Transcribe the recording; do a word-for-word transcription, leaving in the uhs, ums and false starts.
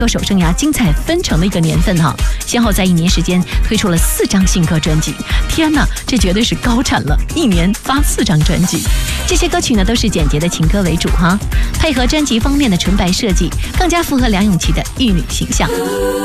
歌手生涯精彩纷呈的一个年份哈，先后在一年时间推出了四张新歌专辑。天哪，这绝对是高产了，一年发四张专辑。这些歌曲呢都是简洁的情歌为主哈，配合专辑封面的纯白设计，更加符合梁咏琪的玉女形象。